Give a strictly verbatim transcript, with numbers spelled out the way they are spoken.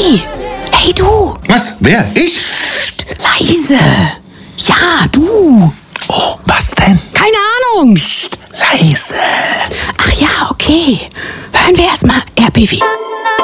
Hey, hey du. Was? Wer? Ich? Psst, leise. Ja, du. Oh, was denn? Keine Ahnung. Psst, leise. Ach ja, okay. Hören wir erstmal R B W.